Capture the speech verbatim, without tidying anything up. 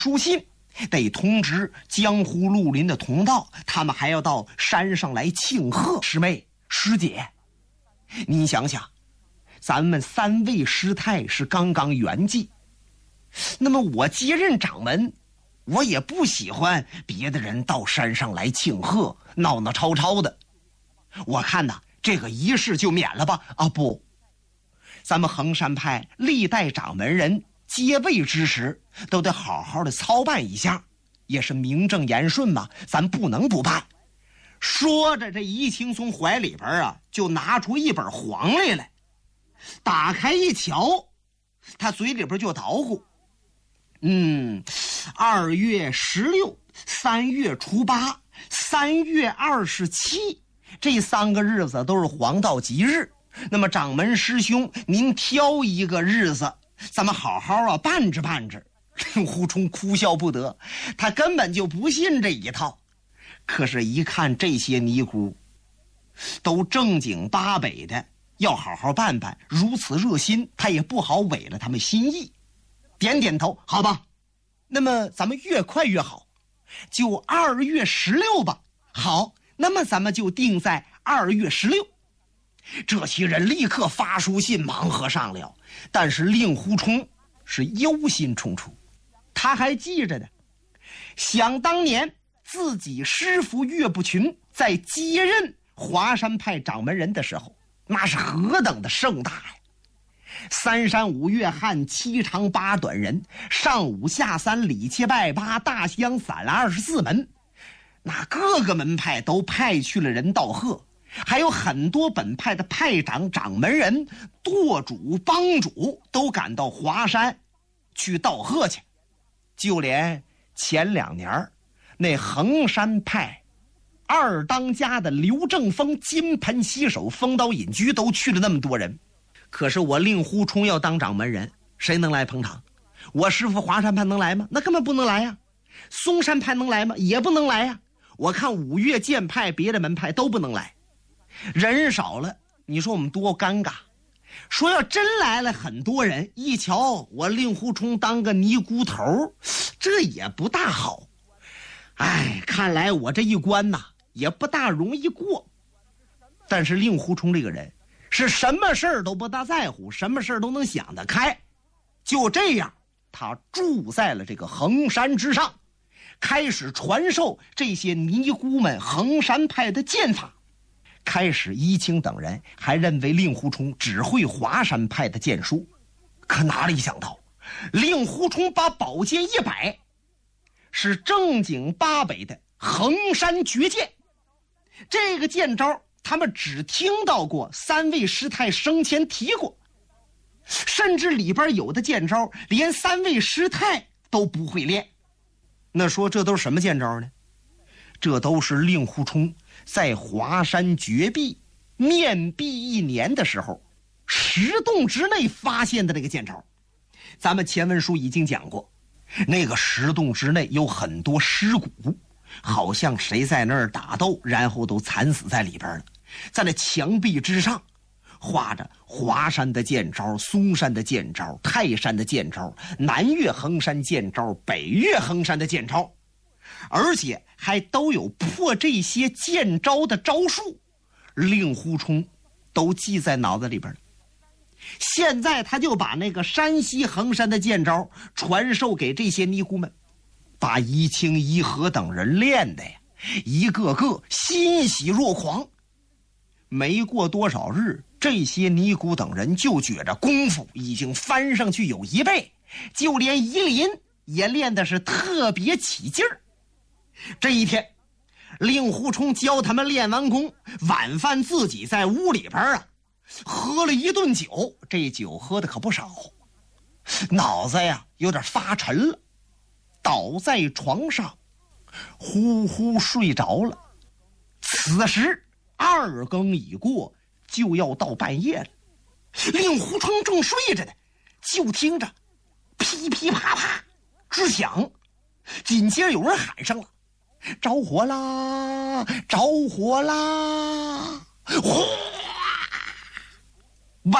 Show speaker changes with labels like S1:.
S1: 书信，得通知江湖绿林的同道，他们还要到山上来庆贺。师妹师姐，您想想，咱们三位师太是刚刚圆寂，那么我接任掌门，我也不喜欢别的人到山上来庆贺，闹闹吵吵的。我看呐，这个仪式就免了吧。啊不，咱们衡山派历代掌门人接位之时，都得好好的操办一下，也是名正言顺嘛，咱不能不办。说着，这怡清从怀里边啊，就拿出一本黄历来，打开一瞧，他嘴里边就捣鼓，嗯，二月十六，三月初八，三月二十七，这三个日子都是黄道吉日。那么掌门师兄，您挑一个日子，咱们好好啊办着办着。令狐冲哭笑不得，他根本就不信这一套。可是一看这些尼姑都正经八百的要好好办办，如此热心，他也不好违了他们心意。点点头，好吧，那么咱们越快越好，就二月十六吧。好，那么咱们就定在二月十六。这些人立刻发书信忙活上了，但是令狐冲是忧心忡忡。他还记着呢，想当年自己师父岳不群在接任华山派掌门人的时候，那是何等的盛大呀！三山五岳汉，七长八短人，上五下三，里七外八，大香散了二十四门，那各个门派都派去了人道贺，还有很多本派的派长、掌门人、舵主、帮主都赶到华山去道贺去。就连前两年那衡山派二当家的刘正风金盆洗手、风刀隐居都去了那么多人。可是我令狐冲要当掌门人，谁能来捧场？我师父华山派能来吗？那根本不能来呀。嵩山派能来吗？也不能来呀。我看五岳剑派别的门派都不能来，人少了，你说我们多尴尬。说要真来了很多人，一瞧我令狐冲当个尼姑头，这也不大好。哎，看来我这一关呐也不大容易过。但是令狐冲这个人是什么事儿都不大在乎，什么事儿都能想得开。就这样，他住在了这个衡山之上，开始传授这些尼姑们衡山派的剑法。开始怡清等人还认为令狐冲只会华山派的剑术，可哪里想到令狐冲把宝剑一摆，是正经八百的衡山绝剑。这个剑招他们只听到过三位师太生前提过，甚至里边有的剑招连三位师太都不会练。那说这都是什么剑招呢？这都是令狐冲在华山绝壁面壁一年的时候，石洞之内发现的这个剑招。咱们前文书已经讲过，那个石洞之内有很多尸骨，好像谁在那儿打斗，然后都惨死在里边了。在那墙壁之上画着华山的剑招、嵩山的剑招、泰山的剑招、南岳衡山剑招、北岳衡山的剑招，而且还都有破这些剑招的招数，令狐冲都记在脑子里边了。现在他就把那个山西衡山的剑招传授给这些尼姑们，把怡清、怡和等人练的呀，一个个欣喜若狂。没过多少日，这些尼姑等人就觉着功夫已经翻上去有一倍，就连夷林也练的是特别起劲儿。这一天，令狐冲教他们练完功，晚饭自己在屋里边啊喝了一顿酒，这酒喝的可不少，脑子呀有点发沉了，倒在床上呼呼睡着了。此时二更已过，就要到半夜了。令狐冲正睡着呢，就听着噼噼啪啪直响，紧接着有人喊上了：着火啦！着火啦！呼！